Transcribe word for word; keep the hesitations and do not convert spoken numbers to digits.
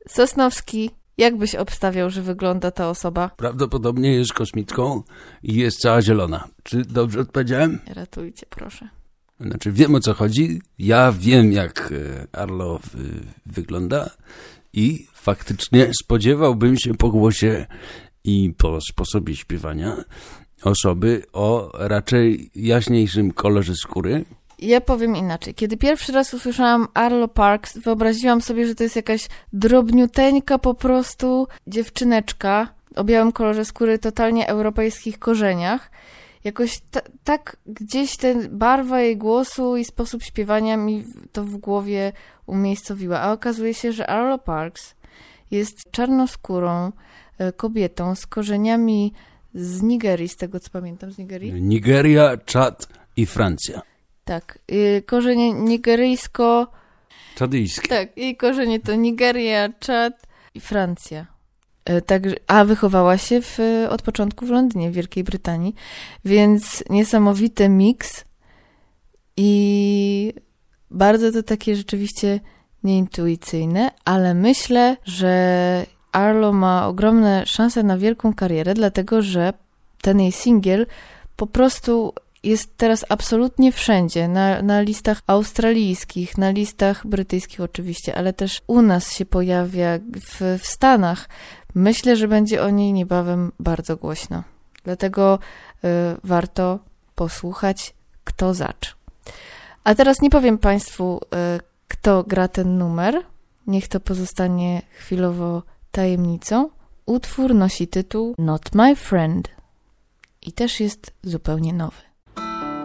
Sosnowski, jak byś obstawiał, że wygląda ta osoba? Prawdopodobnie jest kosmitką i jest cała zielona. Czy dobrze odpowiedziałem? Ratujcie, proszę. Znaczy wiem, o co chodzi. Ja wiem, jak Arlo wygląda i faktycznie spodziewałbym się po głosie i po sposobie śpiewania osoby o raczej jaśniejszym kolorze skóry. Ja powiem inaczej. Kiedy pierwszy raz usłyszałam Arlo Parks, wyobraziłam sobie, że to jest jakaś drobniuteńka po prostu dziewczyneczka o białym kolorze skóry, totalnie europejskich korzeniach. Jakoś ta, tak gdzieś ten barwa jej głosu i sposób śpiewania mi to w głowie umiejscowiła. A okazuje się, że Arlo Parks jest czarnoskórą kobietą z korzeniami z Nigerii, z tego co pamiętam, z Nigerii. Nigeria, Czad i Francja. Tak, korzenie nigeryjsko... Czadyjskie. Tak, jej korzenie to Nigeria, Czad i Francja. Tak, a wychowała się w, od początku w Londynie, w Wielkiej Brytanii, więc niesamowity miks i bardzo to takie rzeczywiście nieintuicyjne, ale myślę, że Arlo ma ogromne szanse na wielką karierę, dlatego że ten jej singiel po prostu jest teraz absolutnie wszędzie, na, na listach australijskich, na listach brytyjskich oczywiście, ale też u nas się pojawia w, w Stanach. Myślę, że będzie o niej niebawem bardzo głośno. Dlatego y, warto posłuchać, kto zacz. A teraz nie powiem Państwu, y, kto gra ten numer. Niech to pozostanie chwilowo tajemnicą. Utwór nosi tytuł Not My Friend i też jest zupełnie nowy.